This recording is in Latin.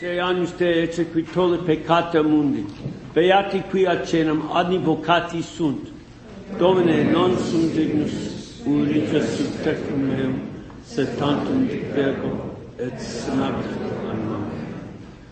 te agnus te exequitole peccata mundi, beati qui acenam advocati sunt, Domine non sum dignus urige sub tecum meum, sed tantum dicego et senabit. Amen.